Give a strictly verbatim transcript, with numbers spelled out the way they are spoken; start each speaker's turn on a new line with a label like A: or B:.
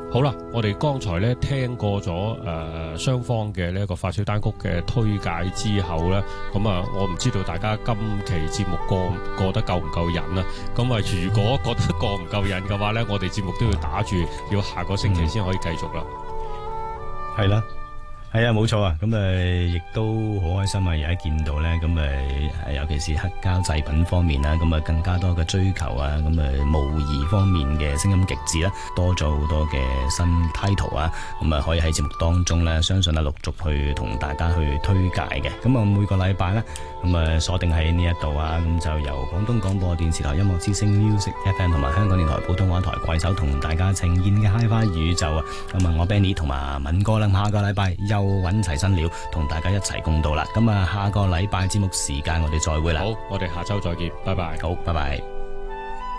A: 好啦，我哋剛才咧聽過咗誒雙方嘅呢一個發燒單曲嘅推介之後咧，咁啊，我唔知道大家今期節目過過得夠唔夠癮啊？咁啊，如果覺得過唔夠癮嘅話咧，我哋節目都要打住，要下個星期先可以繼續啦。
B: 係啦。係啊，冇錯啊，咁誒亦都好開心啊！而家見到咧，咁誒尤其是黑膠製品方面啦，咁啊更加多嘅追求啊，咁誒模擬方面嘅聲音極致啦，多咗好多嘅新 title 啊，咁啊可以喺節目當中咧，相信啊陸續去同大家去推介嘅。咁啊每個禮拜咧，咁啊鎖定喺呢一度啊，咁就由廣東廣播電視台音樂之聲 Music F M 同埋香港電台普通話台攜手同大家呈現嘅 HiFi 宇宙啊，咁啊我 Benny 同埋敏哥啦，下個禮拜又揾齊新料，同大家一齊共度啦。咁啊，下個禮拜節目時間我哋再會啦。
A: 好，我哋下周再見，拜拜。
B: 好，拜拜。